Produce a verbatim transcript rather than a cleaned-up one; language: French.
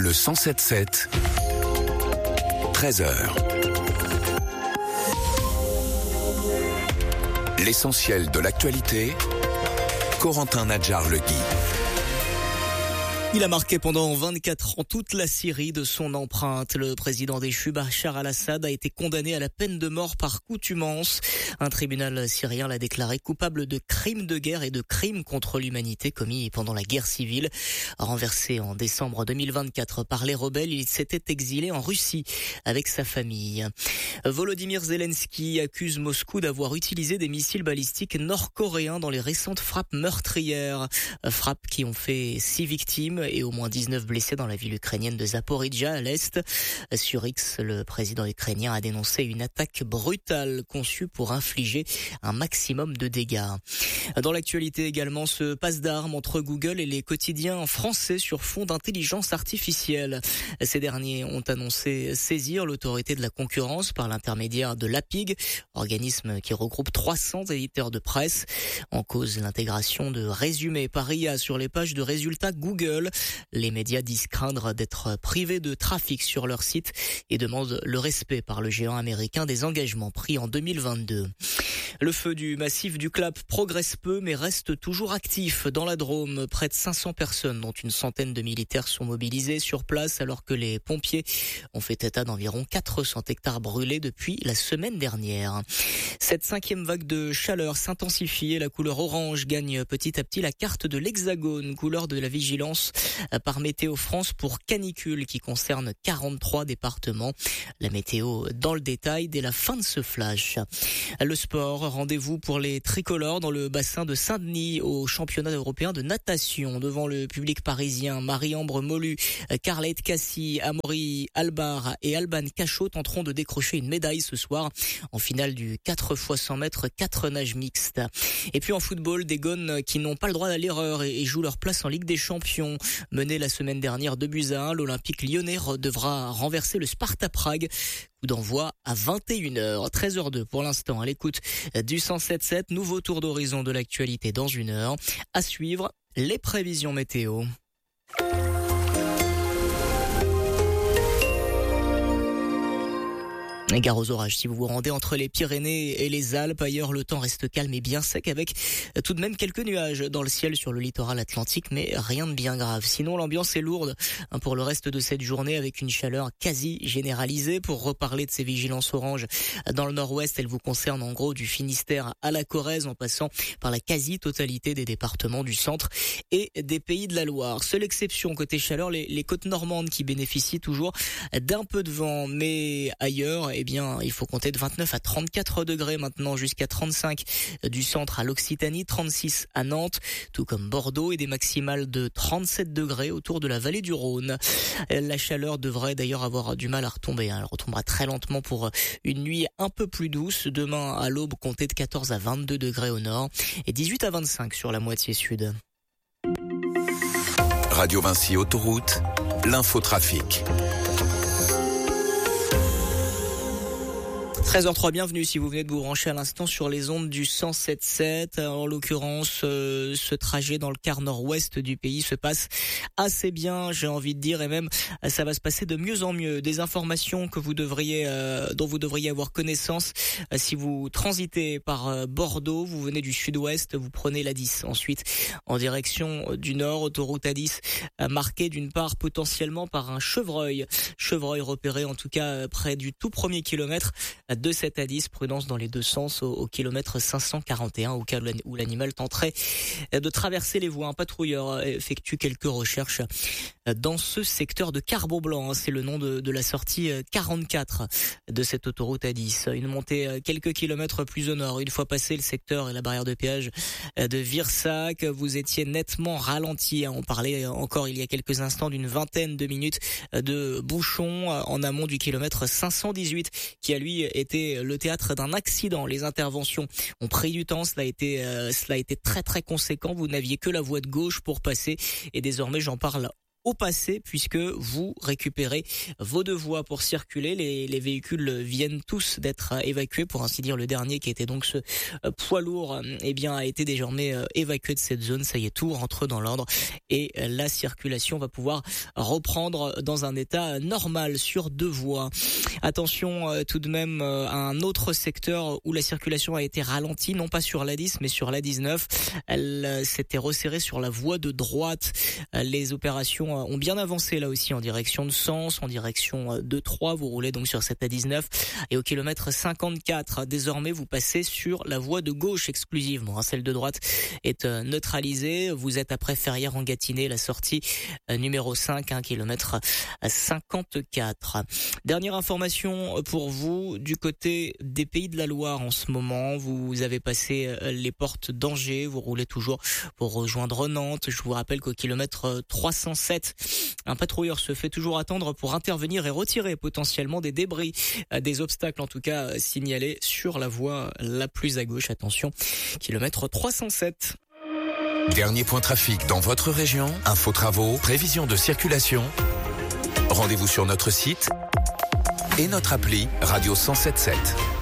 Le cent sept sept, treize heures. L'essentiel de l'actualité, Corentin Nadjar-Legui. Il a marqué pendant vingt-quatre ans toute la Syrie de son empreinte. Le président déchu Bachar al-Assad a été condamné à la peine de mort par contumace. Un tribunal syrien l'a déclaré coupable de crimes de guerre et de crimes contre l'humanité commis pendant la guerre civile. Renversé en décembre deux mille vingt-quatre par les rebelles, il s'était exilé en Russie avec sa famille. Volodymyr Zelensky accuse Moscou d'avoir utilisé des missiles balistiques nord-coréens dans les récentes frappes meurtrières. Frappes qui ont fait six victimes et au moins dix-neuf blessés dans la ville ukrainienne de Zaporijjia à l'est. Sur X, le président ukrainien a dénoncé une attaque brutale conçue pour infliger un maximum de dégâts. Dans l'actualité également, ce passe d'armes entre Google et les quotidiens français sur fond d'intelligence artificielle. Ces derniers ont annoncé saisir l'autorité de la concurrence par l'intermédiaire de l'A P I G, organisme qui regroupe trois cents éditeurs de presse. En cause, l'intégration de résumés par I A sur les pages de résultats Google. Les médias disent craindre d'être privés de trafic sur leur site et demandent le respect par le géant américain des engagements pris en deux mille vingt-deux. Le feu du massif du Clap progresse peu mais reste toujours actif. Dans la Drôme, près de cinq cents personnes, dont une centaine de militaires, sont mobilisées sur place alors que les pompiers ont fait état d'environ quatre cents hectares brûlés depuis la semaine dernière. Cette cinquième vague de chaleur s'intensifie et la couleur orange gagne petit à petit la carte de l'Hexagone, couleur de la vigilance par Météo France pour canicule qui concerne quarante-trois départements. La météo dans le détail dès la fin de ce flash. Le sport, rendez-vous pour les tricolores dans le bassin de Saint-Denis au championnat européen de natation. Devant le public parisien, Marie-Ambre Molu, Carlette Cassis, Amaury Albar et Alban Cachot tenteront de décrocher une médaille ce soir en finale du quatre fois cent mètres, quatre nages mixtes. Et puis en football, des Gones qui n'ont pas le droit à l'erreur et jouent leur place en Ligue des Champions. Mené la semaine dernière deux buts à un, l'Olympique lyonnais devra renverser le Sparta Prague. Coup d'envoi à vingt et une heures, treize heures deux pour l'instant à l'écoute du cent sept sept. Nouveau tour d'horizon de l'actualité dans une heure. À suivre, les prévisions météo. Gare aux orages si vous vous rendez entre les Pyrénées et les Alpes. Ailleurs, le temps reste calme et bien sec avec tout de même quelques nuages dans le ciel sur le littoral atlantique, mais rien de bien grave. Sinon, l'ambiance est lourde pour le reste de cette journée avec une chaleur quasi généralisée. Pour reparler de ces vigilances oranges dans le nord-ouest, elles vous concernent en gros du Finistère à la Corrèze en passant par la quasi-totalité des départements du centre et des Pays de la Loire. Seule exception côté chaleur, les, les côtes normandes qui bénéficient toujours d'un peu de vent, mais ailleurs, eh bien, il faut compter de vingt-neuf à trente-quatre degrés maintenant jusqu'à trente-cinq du centre à l'Occitanie, trente-six à Nantes, tout comme Bordeaux et des maximales de trente-sept degrés autour de la vallée du Rhône. La chaleur devrait d'ailleurs avoir du mal à retomber. Elle retombera très lentement pour une nuit un peu plus douce. Demain à l'aube, comptez de quatorze à vingt-deux degrés au nord et dix-huit à vingt-cinq sur la moitié sud. Radio Vinci Autoroute, l'infotrafic. treize heures trois, bienvenue si vous venez de vous brancher à l'instant sur les ondes du cent sept sept. En l'occurrence, euh, ce trajet dans le quart nord-ouest du pays se passe assez bien, j'ai envie de dire, et même ça va se passer de mieux en mieux. Des informations que vous devriez, euh, dont vous devriez avoir connaissance euh, si vous transitez par euh, Bordeaux, vous venez du sud-ouest, vous prenez l'A dix. Ensuite, en direction du nord, autoroute A dix, euh, marquée d'une part potentiellement par un chevreuil. Chevreuil repéré en tout cas euh, près du tout premier kilomètre de cette A dix, prudence dans les deux sens au, au kilomètre cinq cent quarante et un au cas où l'animal tenterait de traverser les voies. Un patrouilleur effectue quelques recherches dans ce secteur de Carbon-Blanc. C'est le nom de, de la sortie quarante-quatre de cette autoroute A dix. Une montée quelques kilomètres plus au nord. Une fois passé le secteur et la barrière de péage de Virsac, vous étiez nettement ralenti. On parlait encore il y a quelques instants d'une vingtaine de minutes de bouchons en amont du kilomètre cinq cent dix-huit qui a lui été le théâtre d'un accident. Les interventions ont pris du temps, cela a été, euh, cela a été très très conséquent. Vous n'aviez que la voie de gauche pour passer et désormais j'en parle au passé puisque vous récupérez vos deux voies pour circuler. Les, les véhicules viennent tous d'être évacués, pour ainsi dire. Le dernier qui était donc ce poids lourd, eh bien a été désormais évacué de cette zone. Ça y est, tout rentre dans l'ordre et la circulation va pouvoir reprendre dans un état normal sur deux voies. Attention tout de même à un autre secteur où la circulation a été ralentie, non pas sur l'A dix mais sur l'A dix-neuf. Elle s'était resserrée sur la voie de droite. Les opérations ont bien avancé là aussi en direction de Sens, en direction de Troyes. Vous roulez donc sur cette A dix-neuf et au kilomètre cinquante-quatre, désormais vous passez sur la voie de gauche exclusivement. Celle de droite est neutralisée. Vous êtes après Ferrières en Gâtinais, la sortie numéro cinq, un kilomètre cinquante-quatre. Dernière information pour vous du côté des Pays de la Loire en ce moment. Vous avez passé les portes d'Angers, vous roulez toujours pour rejoindre Nantes. Je vous rappelle qu'au kilomètre trois cent sept, un patrouilleur se fait toujours attendre pour intervenir et retirer potentiellement des débris, des obstacles en tout cas signalés sur la voie la plus à gauche. Attention, kilomètre trois cent sept. Dernier point trafic dans votre région, info travaux, prévision de circulation. Rendez-vous sur notre site et notre appli Radio cent sept sept.